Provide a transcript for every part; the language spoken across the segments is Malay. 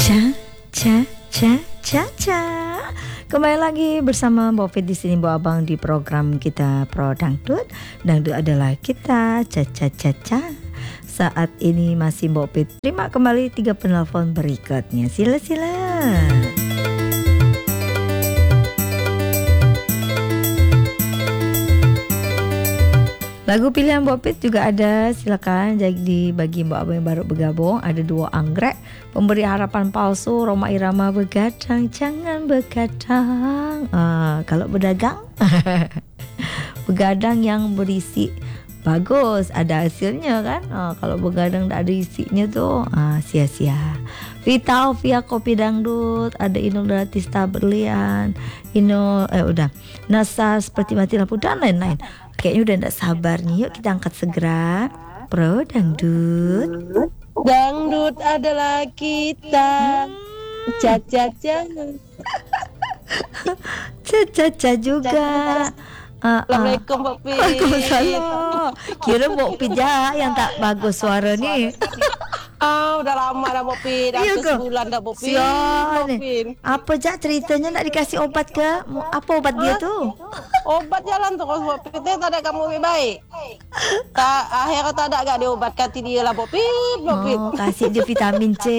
Ca. Kembali lagi bersama Mbak Fit di sini, Mbak Abang, di program kita Pro Dangdut. Dangdut adalah kita, ca. Saat ini masih Mbak Fit. Terima kembali 3 penelpon berikutnya. Sila. Lagu pilihan Mbak Pit juga ada, silakan. Jadi bagi Mbak Abang yang baru bergabung, ada 2 anggrek, Pemberi Harapan Palsu, Roma Irama Begadang Jangan Begadang. Kalau berdagang begadang yang berisi bagus, ada hasilnya kan. Kalau begadang tak ada isinya tuh sia-sia. Vita Alfia Kopi Dangdut, ada Inul Daratista Berlian, udah Nasa Seperti Mati Lampu dan lain-lain. Kayaknya udah tak sabar nih. Yuk kita angkat segera Pro Dangdut. Dangdut adalah kita. Ca juga. Assalamualaikum Mbak Pi. Waalaikumsalam. Kira Mbak Pi yang tak bagus suara ni. Udah lama dah Mbak Pi. Dah sebulan dah Mbak Pi. Apa ceritanya, nak dikasih obat ke? Apa obat dia tu? Obat jalan tu Mbak Pi. Tak ada kamu lebih baik. Tak, akhirnya tak ada agak diobatkan dia lah Mbak Pi. Kasih dia vitamin C.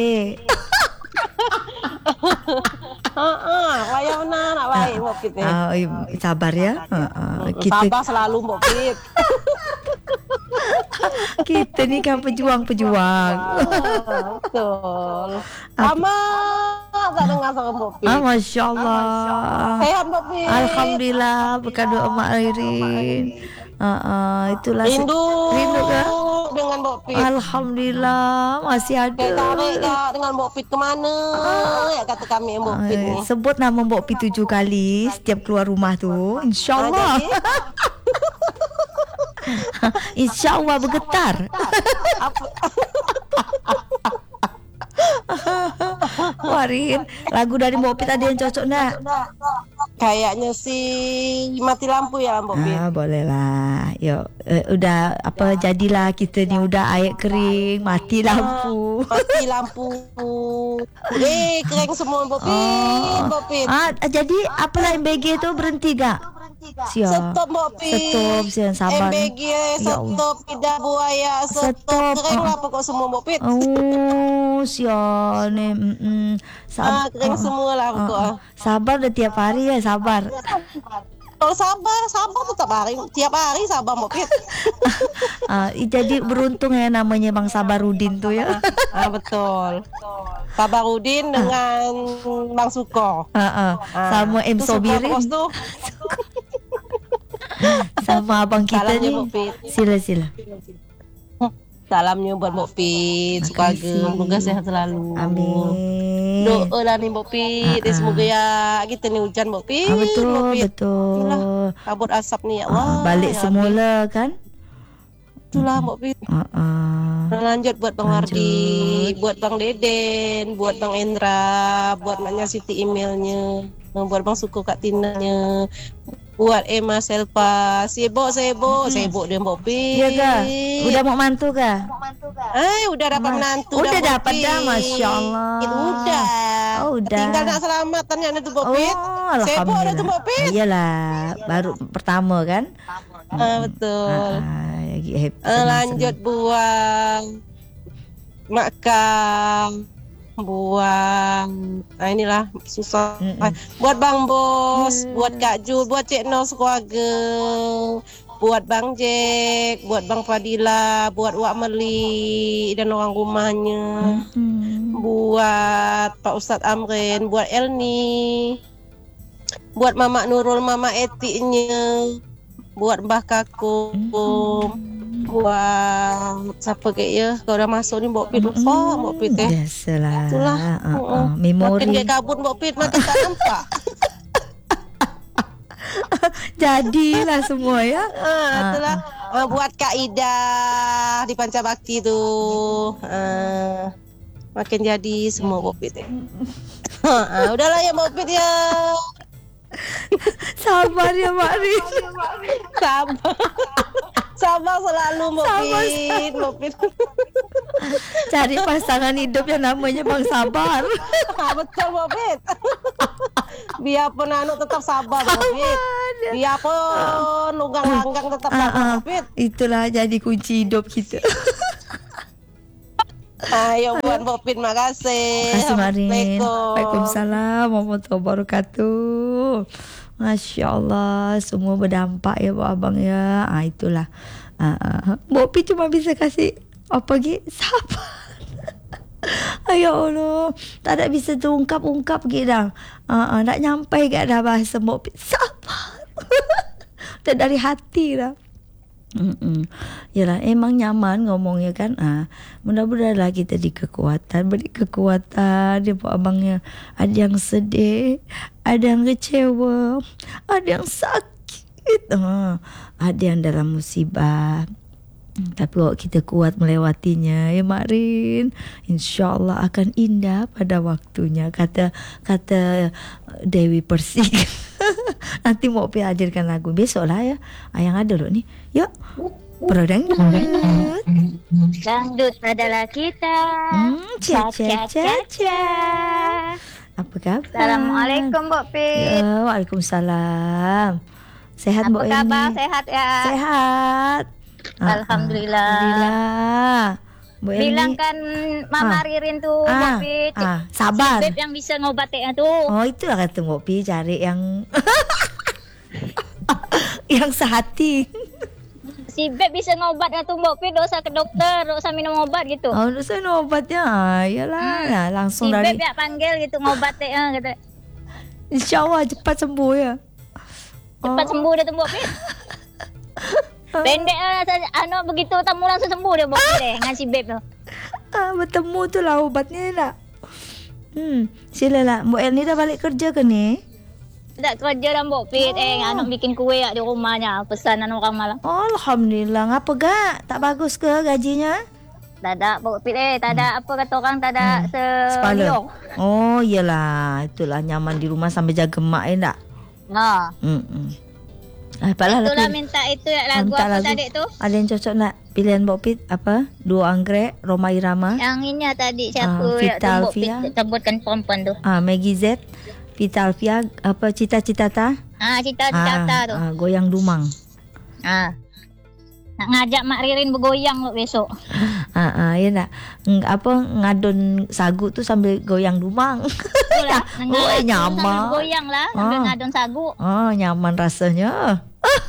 Wayang benar nak baik Mbak Pit. Sabar ya. Sabar selalu Mbak Pit. Kita ni kan pejuang. Betul. Amat tak dengar suara Mbak Pit. Masya Allah. Sehat Mbak Pit. Alhamdulillah berkat doa Mak Airin. Itulah rindu ke? Dengan Mbak Pit. Alhamdulillah masih ada. Tarik tak dengan Mbak Pit ke mana? Ya kata kami Mbak Pit ni. Sebut nama Mbak Pit 7 kali setiap keluar rumah tu. InsyaAllah. InsyaAllah bergetar. Warin, lagu dari Mbak Pit ada yang cocok nak? Kayaknya sih Mati Lampu ya Mbak Pit. Boleh lah. Yuk, udah jadilah kita ni udah air kering, mati lampu. Mati lampu. Kering semua Mbak Pit. Jadi apalah MBG tu berhenti gak? Stop Mbak Pit. Stop, siang sabar. MBG stop, lidah buaya stop. Kering lah pokok semua Mbak Pit. Siang ni. Kering semua lah pokok. Sabar dah tiap hari ya, sabar. Kalau sabar tetap tiap hari sabar Mbak Pit. Jadi beruntung ya namanya Bang Sabarudin tu ya. Betul. Sabarudin dengan Bang Suko. Sama M Sobirin. Sama abang kita ni. Sila. Salamnya buat Mbak Pit. Sukaga, semoga sehat selalu. Amin. Doa lah ni Mbak Pit. Semoga ya kita ni hujan Mbak Pit. Betul. Kabut asap ni ya Allah. Balik semula kan. Itulah Mbak Pit. Lanjut buat Bang Hardi, buat Bang Deden, buat Bang Endra, buat Maknya Siti emailnya, buat Bang Suko Kak Tinanya, buat Emma Selva. Sibuk dia Mbak Pit. Ya kah? Udah mau mantu kah? Udah dapat menantu. Udah dapat dah, Masya Allah. Udah. Tinggal nak selamat tanya tu Mbak Pit. Sibuk dah tu Mbak Pit. Iyalah, baru pertama kan. Betul. Lanjut buang Makam, buang inilah susah. Buat Bang Bos, buat Kak Jul, buat Cik Nos keluarga, buat Bang Jack, buat Bang Fadila, buat Wak Merli dan orang rumahnya, buat Pak Ustadz Amrin, buat Elni, buat Mama Nurul, Mama Etiknya, buat Mbah Kakung, buat siapa kayak ya. Kalau dah masuk ni Mbak Pit lupa Mbak Pit biasalah. Itulah memori. Makin kayak kabut Mbak Pit, makin tak nampak. Jadilah semua ya. Itulah buat Kak Ida di Pancabakti tu. Makin jadi semua Mbak Pit. Udahlah ya Mbak Pit ya. Sabar ya Mak Rin. Sabar selalu Mbok Sabar. Pit. Mbok Pit. Cari pasangan hidup yang namanya Bang Sabar. Betul Mbok Pit. Biarpun anu tetap sabar Mbok Pit. Biarpun lunggang-langgang tetap sabar Mbok Pit. Itulah jadi kunci hidup kita. Ayo buat Mbok Pit, makasih. Terima kasih Marin. Assalamualaikum. Waalaikumsalam warahmatullahi wabarakatuh. Masya Allah, semua berdampak ya Pak Abang ya. Itulah. Mbok Pit cuma bisa kasih apa lagi? Sabar. Ya Allah, tak ada bisa terungkap-ungkap gitu. Nak nyampai gak dah bahasa Mbok Pit. Sabar. Tak dari hati dah. Yalah, emang nyaman ngomongnya kan. Mudah-mudahanlah kita beri kekuatan dia Pak Abangnya. Ada yang sedih, ada yang kecewa, ada yang sakit, ada yang dalam musibah. Tapi kalau kita kuat melewatinya ya Marin, InsyaAllah akan indah pada waktunya. Kata Dewi Persik. Nanti mau hadirkan lagu besok lah ya. Yang ada loh nih. Yuk, Pro Dangdut. Dangdut adalah kita. Ca. Apa kabar? Assalamualaikum Mbok Pit. Ya, Waalaikumsalam. Sehat Mbok Apa kabar? Eni? Sehat ya? Sehat. Alhamdulillah. Alhamdulillah. Mbok Eni. Bilang kan Mama Ririn tuh Mbok Pit. Sabar. Beb yang bisa ngobatin tuh. Oh, itulah kata Mbok Pi, cari yang yang sehati. Si Beb bisa ngobat tuh Mbok Pit, dosa ke dokter, dosa minum obat gitu. Oh, dosa minum obatnya. Iyalah, langsung Si dari Beb ya panggil gitu ngobatin gitu. InsyaAllah cepat sembuh ya. Cepat sembuh dia tuh Mbok Pit. Pendek begitu tamu langsung sembuh dia Mbok Pit deh dengan si Beb tuh. Bertemu tu lah obatnya nak. Silalah. Mbok Elni dah balik kerja ke ni? Tak kerja dah Mbok Pit. Anak bikin kue di rumahnya. Pesanan orang malam. Alhamdulillah. Ngapa gak? Tak bagus ke gajinya? Tak ada Mbok Pit tak ada apa kata orang, tak ada Sepala. Oh iyalah. Itulah nyaman di rumah sambil jaga mak tak? Nah. Apalah itulah lah, minta itu ya lagu minta apa lagu. tadi tu? Ada yang cocok nak? Pilihan Mbok Pit apa? Dua Anggrek, Roma Irama. Yang ini tadi siapa Vita Mbok Pit Alfia. sebutkan perempuan tu. Maggie Z, Vita Alfia, apa cita-cita ta? Cita-cita tu. Goyang Dumang. Nak ngajak Mak Ririn bergoyang lo besok. Ya nak. Apa ngadon sagu tu sambil goyang Dumang. Itulah. Nyaman. Sambil bergoyang lah, sambil ngadon sagu. Nyaman rasanya.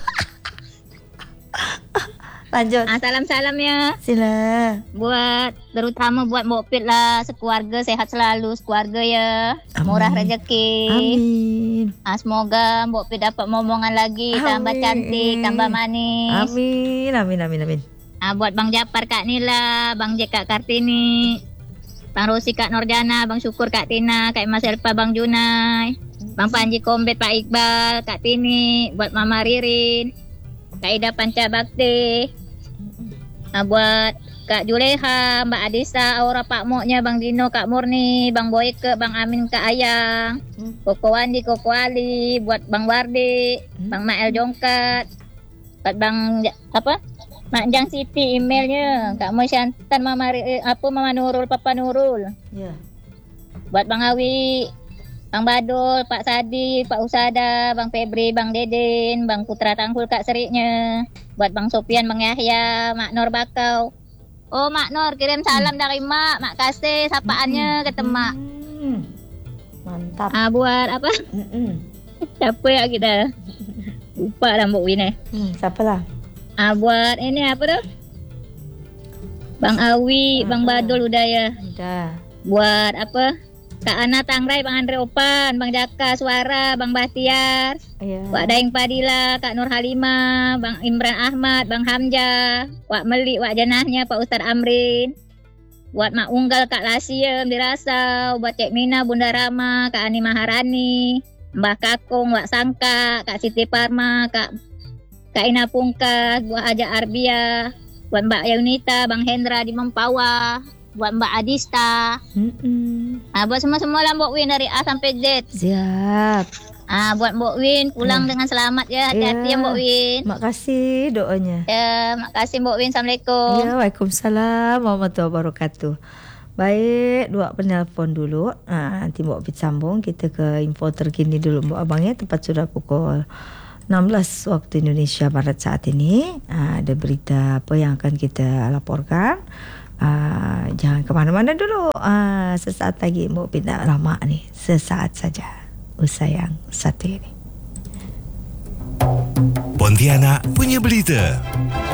Lanjut. Salam-salam ya. Sila. Buat terutama buat Mbok Pit lah, sekeluarga sehat selalu sekeluarga ya. Amin. Murah rezeki. Amin. Semoga Mbok Pit dapat momongan lagi, tambah cantik, tambah manis. Amin. Buat Bang Japar Kak Nila, Bang Jack Kak Kartini, Bang Rosi Kak Norjana, Bang Syukur Kak Tina, Kak Mas Elpa Bang Junai, Bang Panji Kombet Pak Iqbal, Kak Tini, buat Mama Ririn, Kak Ida Panca Bakti, buat Kak Juleha, Mbak Adisa, Aura Pak Moknya, Bang Dino, Kak Murni, Bang Boyke, Bang Amin, Kak Ayang, Koko Wandi, Koko Ali, buat Bang Wardi, Bang Mael Jongkat, buat Bang Mak Jang Siti emailnya, Kak Moy Syantan, Mama Nurul, Papa Nurul. Ya. Buat Bang Awi, Bang Badul, Pak Sadi, Pak Usada, Bang Febri, Bang Deden, Bang Putra Tangkul Kak Seriknya. Buat Bang Sopian, Bang Yahya, Mak Nur Bakau. Oh Mak Nur, kirim salam dari Mak, Mak kasih sapaannya kata Mak. Mantap. Buat apa? Siapa ya kita? Lupa lah Mbok Win Siapa lah? Buat ini apa tuh? Bang Awi, Bang Badul udah ya. Udah. Buat apa? Kak Ana Tangrai, Bang Andre Opan, Bang Jaka Suara, Bang Bahtiar, Wak Daeng Padilla, Kak Nur Halimah, Bang Imran Ahmad, Bang Hamzah, Wak Melik, Wak Janahnya, Pak Ustadz Amrin. Buat Mak Unggal, Kak Lasiem di Rasau, buat Cek Mina, Bunda Rama, Kak Ani Maharani, Mbah Kakung, Wak Sangka, Kak Siti Parma, Kak Ina Pungkas, buat Aja Arbia, buat Mbak Yunita, Bang Hendra di Mempawah, buat Mbak Adista. Buat semua-semua lah Mbok Win dari A sampai Z. Siap. Buat Mbok Win pulang dengan selamat ya. Hati-hati ya Mbok Win. Makasih doanya. Ya, makasih Mbok Win. Assalamualaikum. Ya, Waalaikumsalam warahmatullahi wabarakatuh. Baik, dua penelpon dulu. Nanti Mbok Win sambung. Kita ke info terkini dulu Mbok Abang ya. Tepat sudah pukul 16 waktu Indonesia Barat saat ini. Ada berita apa yang akan kita laporkan. Jangan ke mana-mana dulu. Sesaat lagi Mbok Win tak lama ni. Sesaat saja. Usai yang satu ini. Pontianak punya berita.